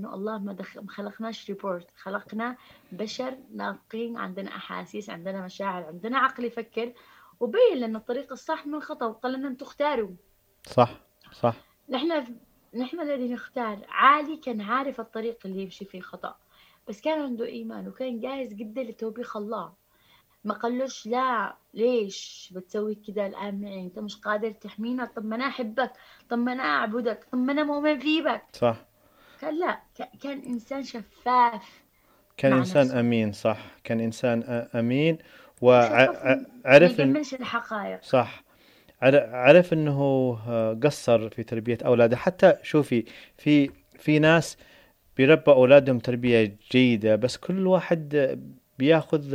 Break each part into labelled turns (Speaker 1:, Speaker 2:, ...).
Speaker 1: إنه الله ما خلقناش ريبورت، خلقنا بشر ناطقين، عندنا أحاسيس، عندنا مشاعر، عندنا عقل يفكر، وبين لنا الطريق الصح من الخطأ، وقال لنا أنتم اختاروا.
Speaker 2: صح. صح.
Speaker 1: نحن نحن الذي نختار. عالي كان عارف الطريق اللي يمشي فيه خطأ، بس كان عنده إيمان وكان جاهز جدا لتوبيخ الله. ما قالوش لا ليش بتسوي كده الآن معي، أنت مش قادر تحمينا، طب ما أنا أحبك، طب ما أنا أعبدك، طب ما أنا مؤمن فيك.
Speaker 2: صح.
Speaker 1: كان لا، كان إنسان شفاف
Speaker 2: كان
Speaker 1: مع
Speaker 2: إنسان
Speaker 1: نفسه،
Speaker 2: أمين. صح. كان إنسان أمين.
Speaker 1: وشفاف ما
Speaker 2: وعرف إن.
Speaker 1: يجملش الحقائق.
Speaker 2: صح. عرف انه قصر في تربية اولاده. حتى شوفي، في ناس بيربوا اولادهم تربية جيدة، بس كل واحد بياخذ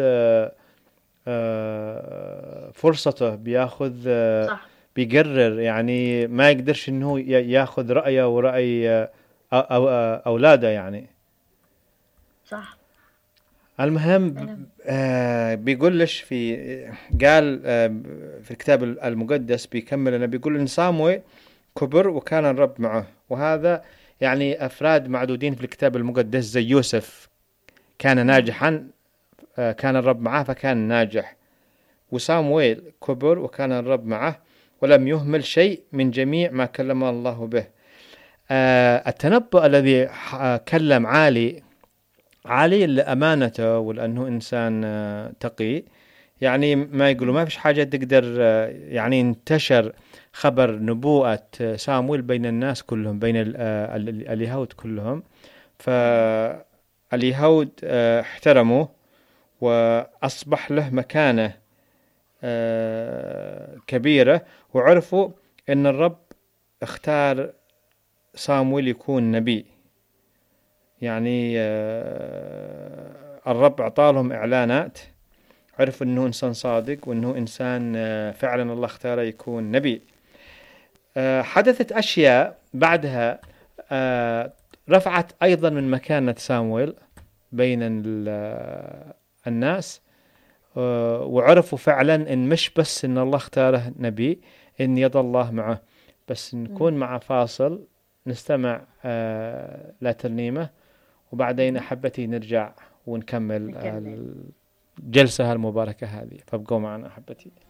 Speaker 2: فرصته، بياخذ
Speaker 1: صح.
Speaker 2: بيقرر. يعني ما يقدرش انه ياخذ رأيه ورأي اولاده يعني.
Speaker 1: صح.
Speaker 2: المهم،
Speaker 1: أنا
Speaker 2: بيقولش قال في الكتاب المقدس، بيكمل انه بيقول ان صامويل كبر وكان الرب معه. وهذا يعني افراد معدودين في الكتاب المقدس، زي يوسف كان
Speaker 1: مم.
Speaker 2: ناجحا، كان الرب معه فكان ناجح. وصامويل كبر وكان الرب معه ولم يهمل شيء من جميع ما كلم الله به. التنبؤ الذي كلم عالي لأمانته ولأنه إنسان تقي. يعني ما يقولوا
Speaker 1: مم.
Speaker 2: ما فيش حاجة تقدر، يعني انتشر خبر نبوءة سامويل بين الناس كلهم، بين اليهود كلهم.
Speaker 1: مم.
Speaker 2: فاليهود احترموه، وأصبح له مكانة كبيرة، وعرفوا أن الرب اختار صامويل يكون نبي. يعني الرب أعطالهم إعلانات، عرف أنه إنسان صادق، وأنه إنسان فعلا الله اختاره يكون نبي. حدثت أشياء بعدها آه، رفعت أيضا من مكانة سامويل بين الناس. وعرفوا فعلا إن مش بس إن الله اختاره نبي، إن يد الله معه. بس نكون
Speaker 1: مم.
Speaker 2: مع فاصل، نستمع لترنيمة، وبعدين
Speaker 1: مم.
Speaker 2: أحبتي نرجع ونكمل
Speaker 1: نكمل.
Speaker 2: الجلسة المباركة هذه. فابقوا معنا أحبتي.